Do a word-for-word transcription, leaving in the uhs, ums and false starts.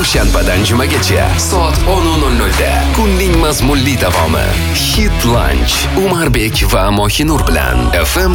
dushanbadan jumagacha soat o'n nol nol da kunning mazmunli davomi Hit Lunch Umarbek va Mohinur bilan F M